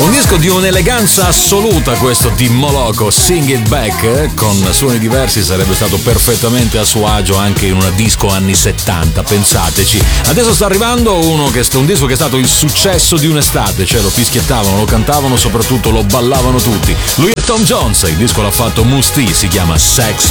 Un disco di un'eleganza assoluta questo di Moloko, Sing It Back, con suoni diversi sarebbe stato perfettamente a suo agio anche in una disco anni 70, pensateci. Adesso sta arrivando un disco che è stato il successo di un'estate, cioè lo fischiettavano, lo cantavano, soprattutto lo ballavano tutti. Lui è Tom Jones, il disco l'ha fatto Musti, si chiama Sex